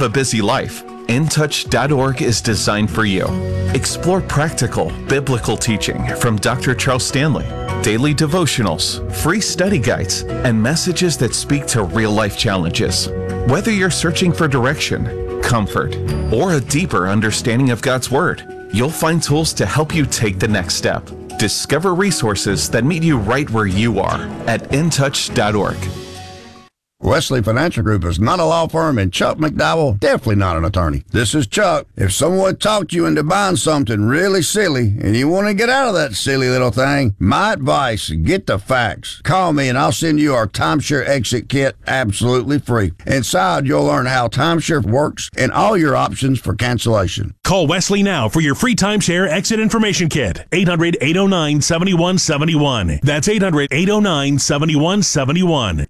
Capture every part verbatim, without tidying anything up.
have a busy life, in touch dot org is designed for you. Explore practical, biblical teaching from Doctor Charles Stanley, daily devotionals, free study guides, and messages that speak to real-life challenges. Whether you're searching for direction, comfort, or a deeper understanding of God's Word, you'll find tools to help you take the next step. Discover resources that meet you right where you are at in touch dot org. Wesley Financial Group is not a law firm, and Chuck McDowell definitely not an attorney. This is Chuck. If someone talked you into buying something really silly and you want to get out of that silly little thing, my advice, get the facts. Call me and I'll send you our timeshare exit kit absolutely free. Inside, you'll learn how timeshare works and all your options for cancellation. Call Wesley now for your free timeshare exit information kit. eight hundred, eight oh nine, seven one seven one. That's eight hundred, eight oh nine, seven one seven one.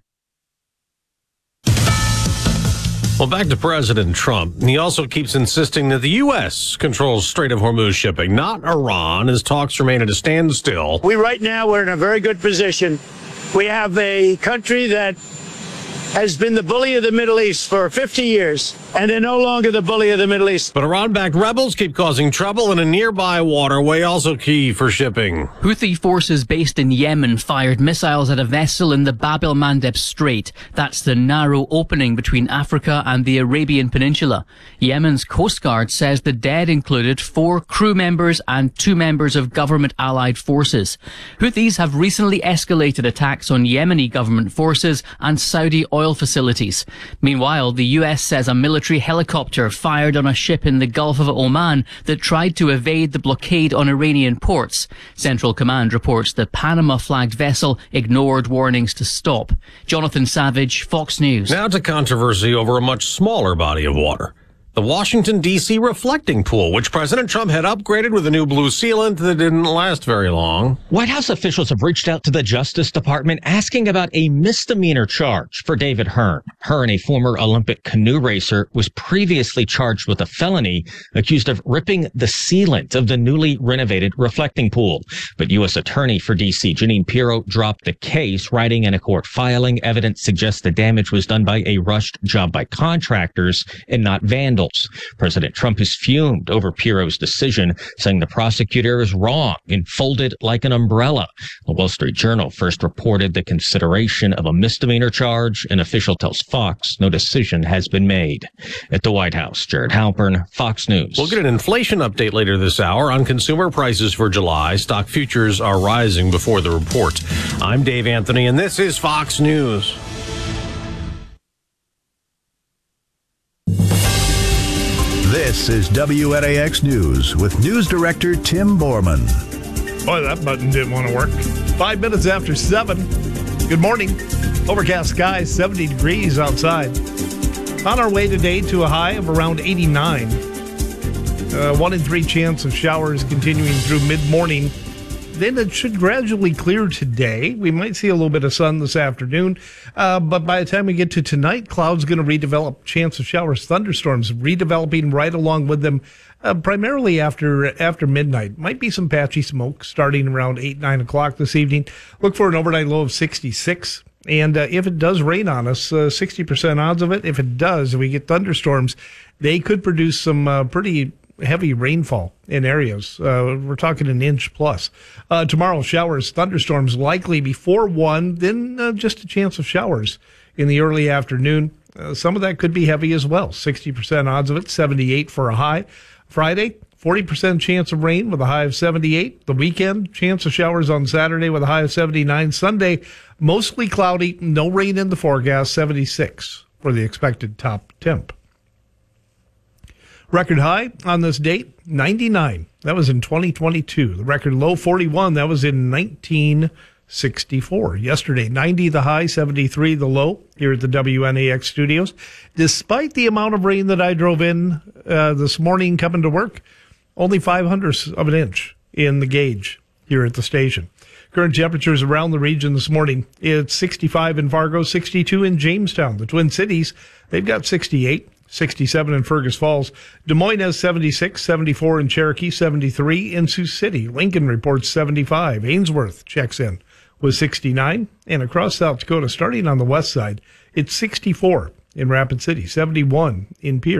Well, back to President Trump. He also keeps insisting that the U S controls Strait of Hormuz shipping, not Iran, as talks remain at a standstill. We right now, we're in a very good position. We have a country that has been the bully of the Middle East for fifty years, and they're no longer the bully of the Middle East. But Iran-backed rebels keep causing trouble in a nearby waterway, also key for shipping. Houthi forces based in Yemen fired missiles at a vessel in the Bab el-Mandeb Strait. That's the narrow opening between Africa and the Arabian Peninsula. Yemen's Coast Guard says the dead included four crew members and two members of government-allied forces. Houthis have recently escalated attacks on Yemeni government forces and Saudi oil facilities. Meanwhile, the U S says a military helicopter fired on a ship in the Gulf of Oman that tried to evade the blockade on Iranian ports. Central Command reports the Panama-flagged vessel ignored warnings to stop. Jonathan Savage, Fox News. Now to controversy over a much smaller body of water. The Washington, D C reflecting pool, which President Trump had upgraded with a new blue sealant that didn't last very long. White House officials have reached out to the Justice Department asking about a misdemeanor charge for David Hearn. Hearn, a former Olympic canoe racer, was previously charged with a felony accused of ripping the sealant of the newly renovated reflecting pool. But U S Attorney for D C Jeanine Pirro dropped the case, writing in a court filing. Evidence suggests the damage was done by a rushed job by contractors and not vandals. President Trump is fumed over Pirro's decision, saying the prosecutor is wrong and folded like an umbrella. The Wall Street Journal first reported the consideration of a misdemeanor charge. An official tells Fox no decision has been made. At the White House, Jared Halpern, Fox News. We'll get an inflation update later this hour on consumer prices for July. Stock futures are rising before the report. I'm Dave Anthony, and this is Fox News. This is W N A X News with News Director Tim Borman. Boy, that button didn't want to work. Five minutes after seven. Good morning. Overcast skies, seventy degrees outside. On our way today to a high of around eighty-nine. Uh, one in three chance of showers continuing through mid-morning. Then it should gradually clear today. We might see a little bit of sun this afternoon. Uh, but by the time we get to tonight, clouds going to redevelop. Chance of showers, thunderstorms redeveloping right along with them, uh, primarily after after midnight. Might be some patchy smoke starting around eight, nine o'clock this evening. Look for an overnight low of sixty-six. And uh, if it does rain on us, uh, sixty percent odds of it. If it does, if we get thunderstorms, they could produce some uh, pretty heavy rainfall in areas. Uh, we're talking an inch plus. Uh, tomorrow, showers, thunderstorms likely before one, then uh, just a chance of showers in the early afternoon. Uh, some of that could be heavy as well. sixty percent odds of it, seventy-eight for a high. Friday, forty percent chance of rain with a high of seventy-eight. The weekend, chance of showers on Saturday with a high of seventy-nine. Sunday, mostly cloudy, no rain in the forecast, seventy-six for the expected top temp. Record high on this date, ninety-nine. That was in twenty twenty-two. The record low, forty-one. That was in nineteen sixty-four. Yesterday, ninety the high, seventy-three the low here at the W N A X studios. Despite the amount of rain that I drove in uh, this morning coming to work, only five hundredths of an inch in the gauge here at the station. Current temperatures around the region this morning, it's sixty-five in Fargo, sixty-two in Jamestown. The Twin Cities, they've got sixty-eight. sixty-seven in Fergus Falls. Des Moines has seventy-six, seventy-four in Cherokee, seventy-three in Sioux City. Lincoln reports seventy-five. Ainsworth checks in with sixty-nine. And across South Dakota, starting on the west side, it's sixty-four in Rapid City, seventy-one in Pierce.